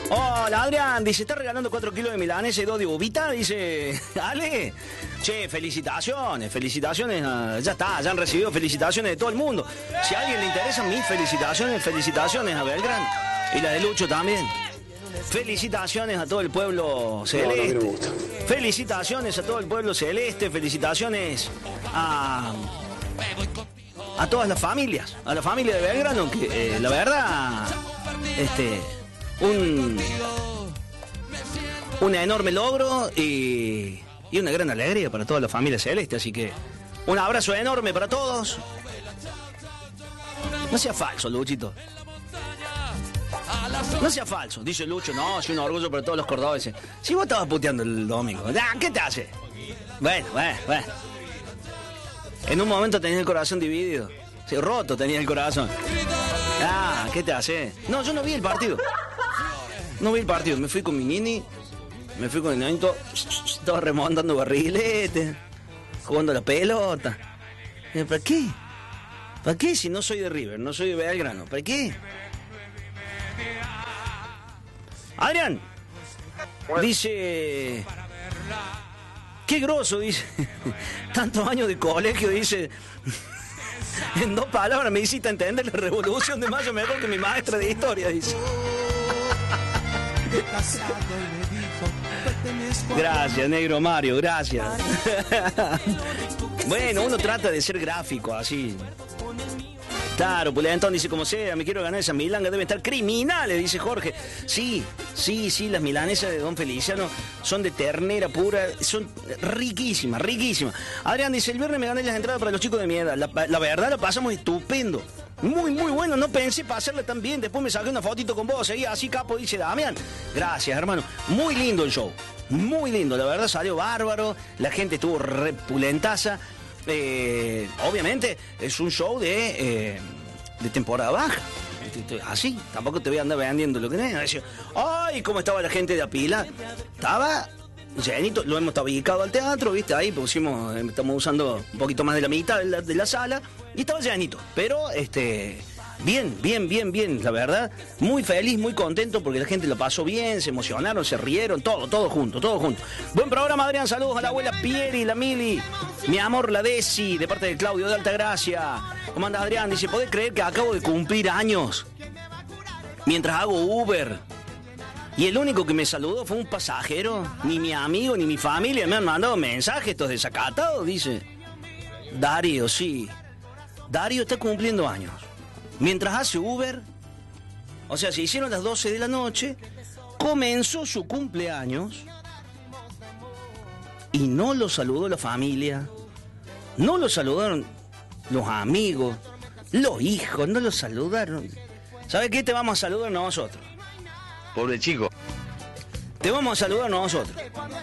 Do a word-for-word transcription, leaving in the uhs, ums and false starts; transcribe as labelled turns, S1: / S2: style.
S1: Hola, Adrián, dice, está regalando cuatro kilos de milanesa y dos de uvita, dice, Ale. Che, felicitaciones, felicitaciones, uh, ya está, ya han recibido felicitaciones de todo el mundo. Si a alguien le interesan mis felicitaciones, felicitaciones a Belgrano. Y la de Lucho también. Felicitaciones a todo el pueblo celeste. No, no me gusta. Felicitaciones a todo el pueblo celeste, felicitaciones a... a todas las familias, a la familia de Belgrano, que eh, la verdad, este... Un, un enorme logro y, y una gran alegría para toda la familia celeste. Así que un abrazo enorme para todos. No sea falso, Luchito. No sea falso, dice Lucho. No, soy un orgullo para todos los cordobeses. Si vos estabas puteando el domingo, ¿qué te hace? Bueno, bueno, bueno. En un momento tenías el corazón dividido. Sí, roto tenía el corazón. Ah, ¿qué te hace? No, yo no vi el partido. No vi el partido, me fui con mi nini, me fui con el nenito, estaba remontando barriletes, jugando a la pelota. ¿Para qué? ¿Para qué si no soy de River, no soy de Belgrano? ¿Para qué? Adrián, dice... Qué groso, dice. Tantos años de colegio, dice... En dos palabras me hiciste entender la Revolución de Mayo mejor que mi maestra de historia, dice. Gracias, negro Mario, gracias. Bueno, uno trata de ser gráfico, así. Claro, Pulentón dice, como sea, me quiero ganar esa milanga, deben estar criminales, dice Jorge. Sí, sí, sí, las milanesas de Don Feliciano son de ternera pura, son riquísimas, riquísimas. Adrián dice, el viernes me gané las entradas para los chicos de mi edad. La, la verdad la pasamos estupendo. Muy, muy bueno, no pensé pasarla tan bien. Después me saqué una fotito con vos, seguía así, capo, dice Damián. Gracias, hermano. Muy lindo el show, muy lindo, la verdad salió bárbaro, la gente estuvo repulentaza. Eh, obviamente es un show de, eh, de temporada baja. Así, tampoco te voy a andar vendiendo lo que es. Ay, cómo estaba la gente de Apila. Estaba llenito, lo hemos ubicado al teatro, viste, ahí pusimos, estamos usando un poquito más de la mitad de la, de la sala y estaba llenito, pero este bien, bien, bien, bien, la verdad, muy feliz, muy contento porque la gente lo pasó bien, se emocionaron, se rieron, todo, todo junto, todo junto. Buen programa, Adrián, saludos a la abuela Pieri, la Mili, mi amor, la Desi, de parte de Claudio de Altagracia. ¿Cómo andas, Adrián? Dice, ¿podés creer que acabo de cumplir años mientras hago Uber? Y el único que me saludó fue un pasajero, ni mi amigo, ni mi familia me han mandado mensajes, estos desacatados, dice. Darío, sí. Darío está cumpliendo años. Mientras hace Uber, o sea, se hicieron las doce de la noche, comenzó su cumpleaños y no lo saludó la familia, no lo saludaron los amigos, los hijos, no lo saludaron. ¿Sabes qué? Te vamos a saludar nosotros.
S2: Pobre chico.
S1: Te vamos a saludar nosotros.